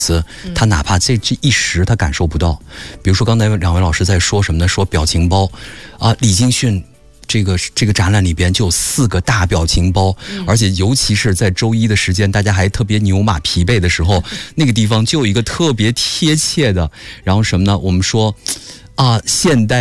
他哪怕这一时他感受不到。比如说刚才两位老师在说什么呢？说表情包啊，李金迅这个展览里边就有4个大表情包，而且尤其是在周一的时间，大家还特别牛马疲惫的时候，那个地方就有一个特别贴切的，然后什么呢？我们说啊，现代